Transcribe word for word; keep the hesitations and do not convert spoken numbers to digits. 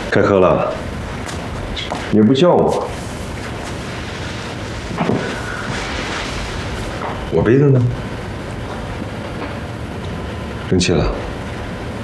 开喝了，也不叫我。我杯子呢？生气了？